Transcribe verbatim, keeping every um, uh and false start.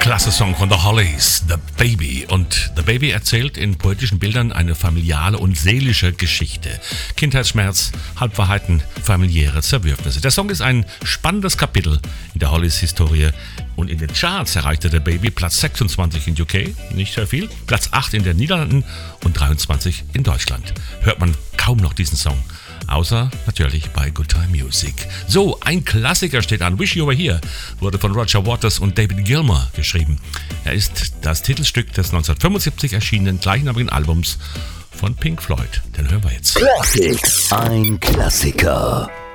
Klasse Song von The Hollies, The Baby. Und The Baby erzählt in poetischen Bildern eine familiale und seelische Geschichte. Kindheitsschmerz, Halbwahrheiten, familiäre Zerwürfnisse. Der Song ist ein spannendes Kapitel in der Hollies-Historie. Und in den Charts erreichte The Baby Platz sechsundzwanzig in U K, nicht sehr viel, Platz acht in den Niederlanden und dreiundzwanzig in Deutschland. Hört man kaum noch diesen Song. Außer natürlich bei Good Time Music. So, ein Klassiker steht an. Wish You Were Here wurde von Roger Waters und David Gilmour geschrieben. Er ist das Titelstück des neunzehnhundertfünfundsiebzig erschienenen gleichnamigen Albums von Pink Floyd. Den hören wir jetzt. Classics. Ein Klassiker.